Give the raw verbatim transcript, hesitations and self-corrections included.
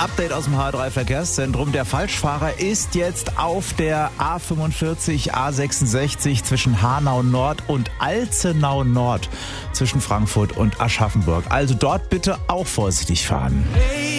Update aus dem H drei Verkehrszentrum. Der Falschfahrer ist jetzt auf der A fünfundvierzig, A sechsundsechzig zwischen Hanau Nord und Alzenau Nord zwischen Frankfurt und Aschaffenburg. Also dort bitte auch vorsichtig fahren.